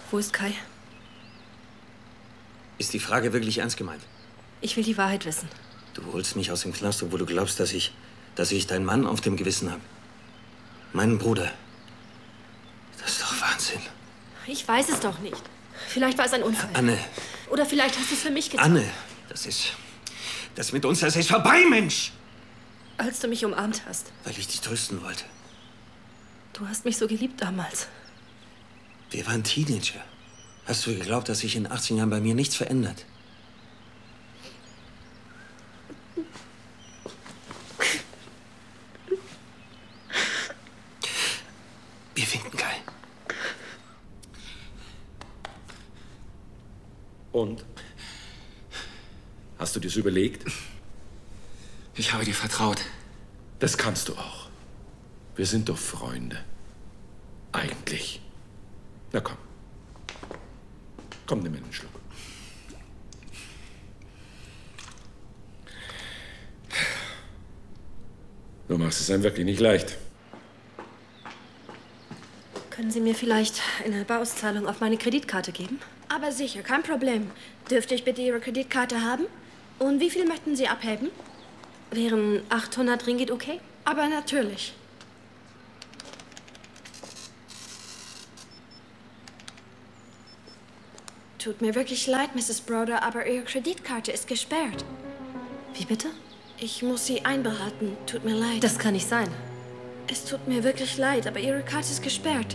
Wo ist Kai? Ist die Frage wirklich ernst gemeint? Ich will die Wahrheit wissen. Du holst mich aus dem Knast, obwohl du glaubst, dass ich deinen Mann auf dem Gewissen habe. Meinen Bruder. Das ist doch Wahnsinn. Ich weiß es doch nicht. Vielleicht war es ein Unfall. Anne. Oder vielleicht hast du es für mich getan. Anne, das mit uns, das ist vorbei, Mensch! Als du mich umarmt hast. Weil ich dich trösten wollte. Du hast mich so geliebt damals. Wir waren Teenager. Hast du geglaubt, dass sich in 18 Jahren bei mir nichts verändert? Wir finden Kai. Und? Hast du dir's überlegt? Ich habe dir vertraut. Das kannst du auch. Wir sind doch Freunde. Eigentlich. Na komm. Komm, nimm mir einen Schluck. Du machst es einem wirklich nicht leicht. Können Sie mir vielleicht eine Barauszahlung auf meine Kreditkarte geben? Aber sicher, kein Problem. Dürfte ich bitte Ihre Kreditkarte haben? Und wie viel möchten Sie abheben? Wären 800 Ringgit okay? Aber natürlich. Tut mir wirklich leid, Mrs. Broder, aber Ihre Kreditkarte ist gesperrt. Wie bitte? Ich muss sie einbehalten. Tut mir leid. Das kann nicht sein. Es tut mir wirklich leid, aber Ihre Karte ist gesperrt.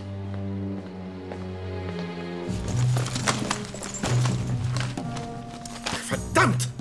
Verdammt!